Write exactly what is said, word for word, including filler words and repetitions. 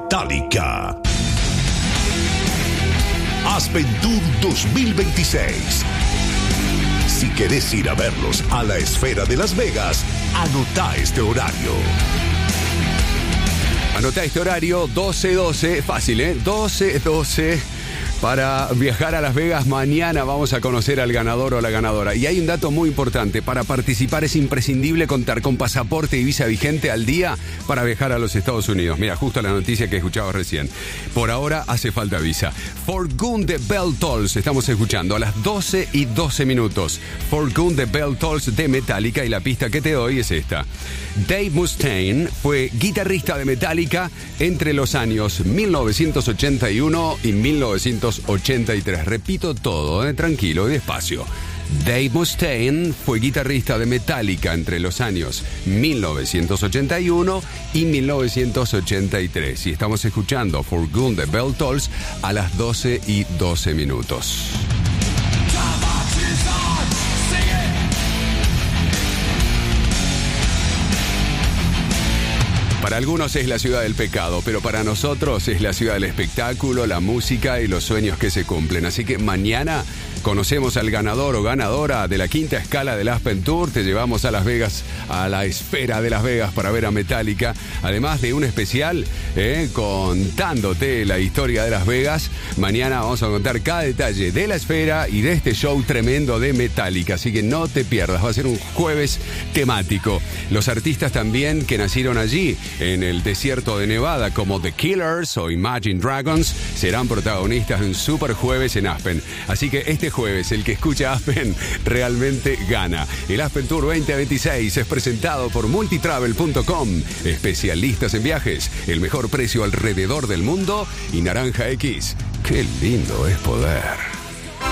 Metallica. Aspen Tour dos mil veintiséis. Si querés ir a verlos a la Esfera de Las Vegas, anotá este horario. Anotá este horario, doce doce, fácil, ¿eh? doce doce. Para viajar a Las Vegas mañana vamos a conocer al ganador o la ganadora. Y hay un dato muy importante. Para participar es imprescindible contar con pasaporte y visa vigente al día para viajar a los Estados Unidos. Mira, justo la noticia que escuchabas recién. Por ahora hace falta visa. Forgotten the Bell Tolls estamos escuchando a las doce y doce minutos. Forgotten the Bell Tolls de Metallica, y la pista que te doy es esta. Dave Mustaine fue guitarrista de Metallica entre los años mil novecientos ochenta y uno y mil novecientos ochenta y tres. Repito todo, eh, tranquilo y despacio. Dave Mustaine fue guitarrista de Metallica entre los años mil novecientos ochenta y uno y mil novecientos ochenta y tres. Y estamos escuchando Forgotten the Bell Tolls a las doce y doce minutos. Para algunos es la ciudad del pecado, pero para nosotros es la ciudad del espectáculo, la música y los sueños que se cumplen. Así que mañana conocemos al ganador o ganadora de la quinta escala del Aspen Tour. Te llevamos a Las Vegas, a la Esfera de Las Vegas, para ver a Metallica. Además de un especial eh, contándote la historia de Las Vegas. Mañana vamos a contar cada detalle de la Esfera y de este show tremendo de Metallica. Así que no te pierdas, va a ser un jueves temático. Los artistas también que nacieron allí en el desierto de Nevada, como The Killers o Imagine Dragons, serán protagonistas de un super jueves en Aspen. Así que este jueves, el que escucha Aspen realmente gana. El Aspen Tour veinte veintiséis es presentado por multitravel punto com, especialistas en viajes, el mejor precio alrededor del mundo, y Naranja X. ¡Qué lindo es poder!